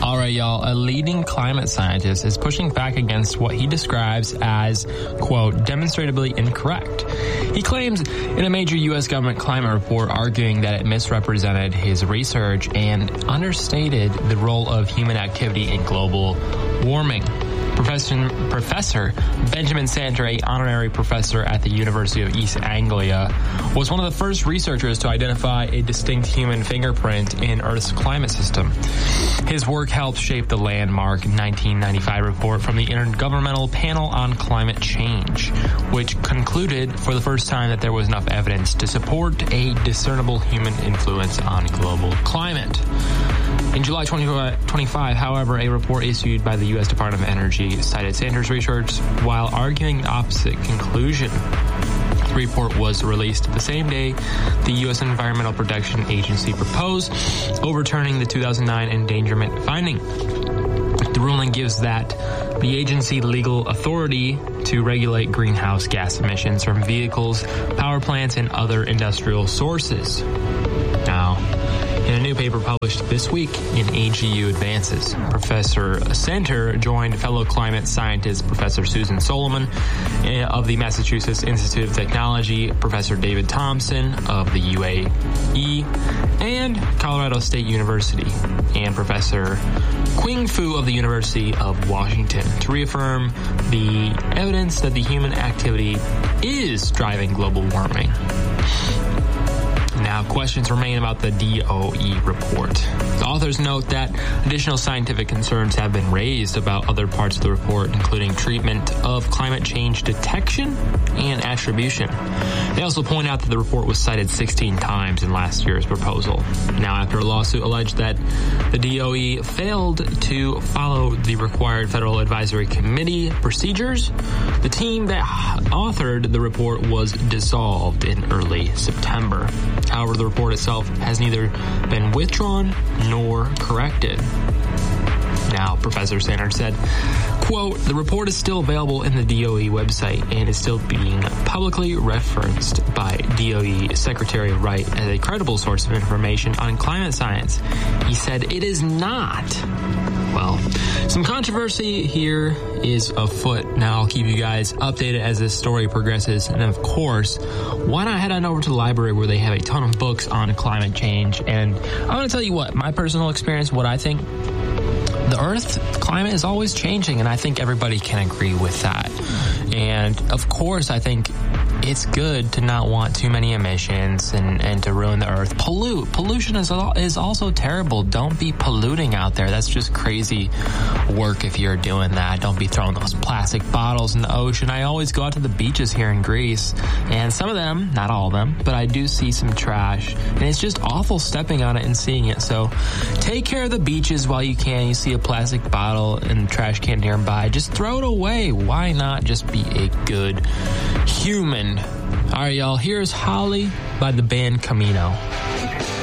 All right, y'all. A leading climate scientist is pushing back against what he describes as, quote, demonstrably incorrect. He claims in a major U.S. government climate report arguing that it misrepresented his research and understated the role of human activity in global warming. Professor Benjamin Santer, an honorary professor at the University of East Anglia, was one of the first researchers to identify a distinct human fingerprint in Earth's climate system. His work helped shape the landmark 1995 report from the Intergovernmental Panel on Climate Change, which concluded for the first time that there was enough evidence to support a discernible human influence on global climate. In July 2025, however, a report issued by the U.S. Department of Energy cited Santer's research while arguing the opposite conclusion. The report was released the same day the U.S. Environmental Protection Agency proposed overturning the 2009 endangerment finding. The ruling gives that the agency legal authority to regulate greenhouse gas emissions from vehicles, power plants, and other industrial sources. Now, in a new paper published this week in AGU Advances, Professor Santer joined fellow climate scientist Professor Susan Solomon of the Massachusetts Institute of Technology, Professor David Thompson of the UAE, and Colorado State University, and Professor Qing Fu of the University of Washington to reaffirm the evidence that the human activity is driving global warming. Now, questions remain about the DOE report. The authors note that additional scientific concerns have been raised about other parts of the report, including treatment of climate change detection and attribution. They also point out that the report was cited 16 times in last year's proposal. Now, after a lawsuit alleged that the DOE failed to follow the required Federal Advisory Committee procedures, the team that authored the report was dissolved in early September. However, the report itself has neither been withdrawn nor corrected. Now, Professor Santer said, quote, the report is still available in the DOE website and is still being publicly referenced by DOE Secretary Wright as a credible source of information on climate science. He said it is not. Well, some controversy here is afoot. Now, I'll keep you guys updated as this story progresses. And of course, why not head on over to the library where they have a ton of books on climate change. And I'm going to tell you what, my personal experience, what I think. The Earth's climate is always changing, and I think everybody can agree with that. And, of course, I think it's good to not want too many emissions and to ruin the Earth. Pollution is also terrible. Don't be polluting out there. That's just crazy work if you're doing that. Don't be throwing those plastic bottles in the ocean. I always go out to the beaches here in Greece, and some of them, not all of them, but I do see some trash, and it's just awful stepping on it and seeing it. So take care of the beaches while you can. You see a plastic bottle in the trash can nearby, just throw it away. Why not just be a good human? All right, y'all, here's Holly by the band Camino.